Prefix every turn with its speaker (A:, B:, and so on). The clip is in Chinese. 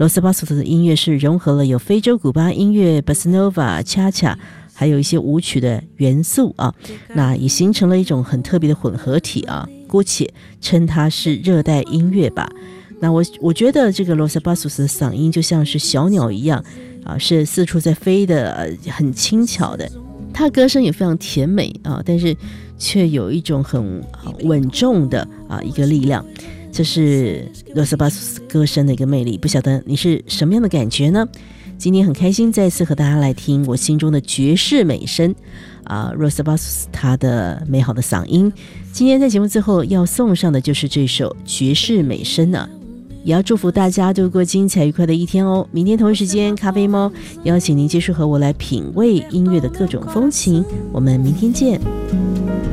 A: 罗斯巴索斯的音乐是融合了有非洲古巴音乐、巴斯诺瓦、恰恰，还有一些舞曲的元素啊，那也形成了一种很特别的混合体啊，姑且称它是热带音乐吧。那我觉得这个罗斯巴索斯的嗓音就像是小鸟一样啊，是四处在飞的，很轻巧的。他歌声也非常甜美啊，但是却有一种很稳重的一个力量，这是罗斯巴索斯歌声的一个魅力。不晓得你是什么样的感觉呢？今天很开心再次和大家来听我心中的爵士美声罗斯巴索斯他的美好的嗓音。今天在节目最后要送上的就是这首爵士美声呢，也要祝福大家度过精彩愉快的一天哦。明天同一时间，咖啡猫邀请您继续和我来品味音乐的各种风情，我们明天见。